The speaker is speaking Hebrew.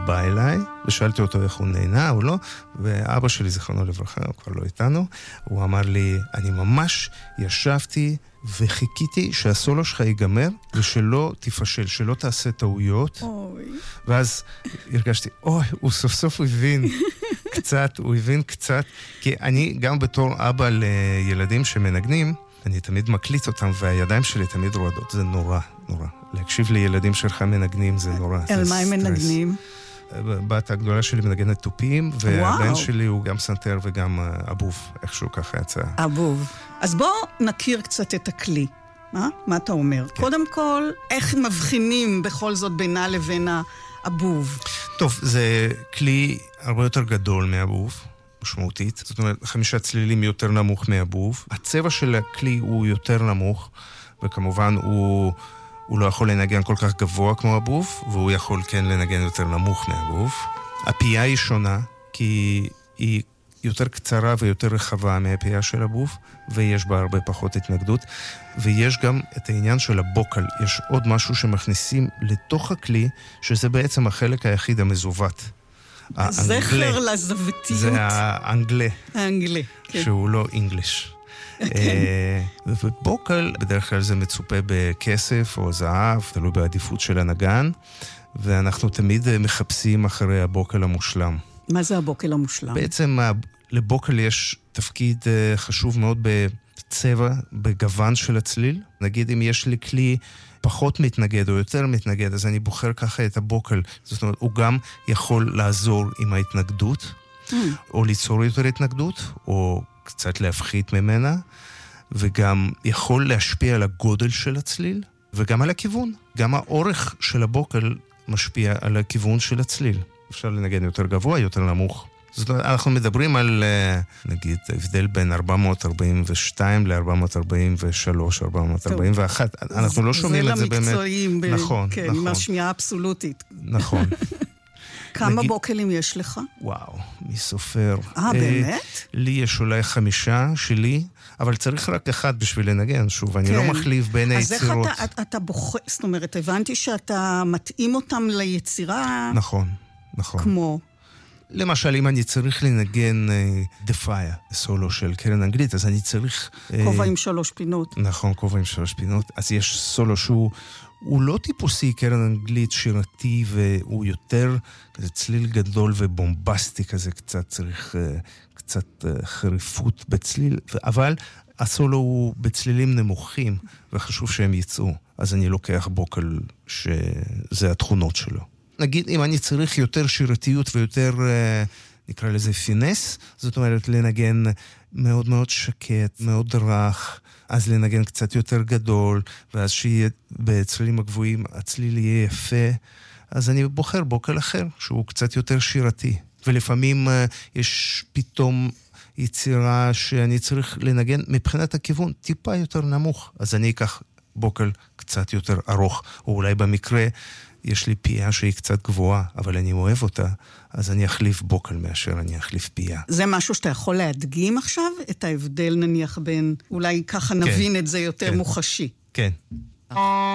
בא אליי, ושאלתי אותו איך הוא נהנה או לא, ואבא שלי, זיכרונו לברכה, הוא כבר לא איתנו, הוא אמר לי, אני ממש ישבתי וחיכיתי שהסולו שלך ייגמר, ושלא תפשל, שלא תעשה טעויות. ואז הרגשתי, הוא סוף סוף הבין קצת, הוא הבין קצת, כי אני גם בתור אבא לילדים שמנגנים, אני תמיד מקליט אותם, והידיים שלי תמיד רועדות, זה נורא, נורא. להקשיב לילדים שלך מנגנים זה נורא. על מה הם מנגנים? בת הגדולה שלי מנגנת טופים, והבן שלי הוא גם סנטר וגם אבוב, איכשהו ככה יצא. אבוב. אז בוא נכיר קצת את הכלי. מה אתה אומר? כן. קודם כל, איך מבחינים בכל זאת בינה לבין האבוב? טוב, זה כלי הרבה יותר גדול מאבוב. משמעותית, זאת אומרת 5 צלילים יותר נמוך מאבוב. הצבע של הכלי הוא יותר נמוך, וכמובן הוא לא יכול לנגן כל כך גבוה כמו אבוב, והוא יכול כן לנגן יותר נמוך מאבוב. הפייה היא שונה, כי היא יותר קצרה ויותר רחבה מהפייה של אבוב, ויש בה הרבה פחות התנגדות. ויש גם את העניין של הבוקל. יש עוד משהו שמכניסים לתוך הכלי, שזה בעצם החלק היחיד המזוות. זכר לזוותיות. זה האנגלה. האנגלה, כן. שהוא לא אינגליש. ובוקל, בדרך כלל זה מצופה בכסף או זהב, תלוי בעדיפות של הנגן, ואנחנו תמיד מחפשים אחרי הבוקל המושלם. מה זה הבוקל המושלם? בעצם לבוקל יש תפקיד חשוב מאוד בצבע, בגוון של הצליל. נגיד אם יש לי כלי פחות מתנגד או יותר מתנגד, אז אני בוחר ככה את הבוקל. זאת אומרת, הוא גם יכול לעזור עם ההתנגדות, או ליצור יותר התנגדות, או קצת להפחית ממנה, וגם יכול להשפיע על הגודל של הצליל, וגם על הכיוון. גם האורך של הבוקל משפיע על הכיוון של הצליל. אפשר לנגן יותר גבוה, יותר נמוך. זאת אומרת, אנחנו מדברים על, נגיד, הבדל בין 442 ל-443, 441. אנחנו לא שומעים את זה באמת. זה למקצועיים. נכון, כן, נכון. עם השמיעה האבסולוטית. נכון. כמה בוקלים יש לך? וואו, מי סופר. באמת? לי יש אולי 5 שלי, אבל צריך רק אחד בשביל לנגן. שוב, אני לא מחליף בין היצירות. אז איך אתה בוחר, זאת אומרת, הבנתי שאתה מתאים אותם ליצירה. נכון, נכון. כמו? למשל, אם אני צריך לנגן דפאיה, סולו של קרן אנגלית, אז אני צריך... כובע עם 3 פינות. נכון, כובע עם 3 פינות. אז יש סולו שהוא לא טיפוסי קרן אנגלית שירתי, והוא יותר כזה צליל גדול ובומבסטי כזה, קצת צריך קצת חריפות בצליל, אבל הסולו הוא בצלילים נמוכים, וחשוב שהם יצאו. אז אני לוקח בוקל שזה התכונות שלו. נגיד, אם אני צריך יותר שירתיות ויותר, נקרא לזה פינס, זאת אומרת לנגן מאוד מאוד שקט, מאוד רך, אז לנגן קצת יותר גדול, ואז שיהיה בצלילים הגבוהים, הצליל יהיה יפה, אז אני בוחר בוקל אחר, שהוא קצת יותר שירתי. ולפעמים יש פתאום יצירה שאני צריך לנגן מבחינת הכיוון טיפה יותר נמוך, אז אני אקח בוקל קצת יותר ארוך, או אולי במקרה יש לי פייה שהיא קצת גבוהה, אבל אני אוהב אותה, אז אני אחליף בוקל מאשר אני אחליף פייה. זה משהו שאתה יכול להדגים עכשיו? את ההבדל נניח בין, אולי ככה נבין את זה יותר מוחשי. כן.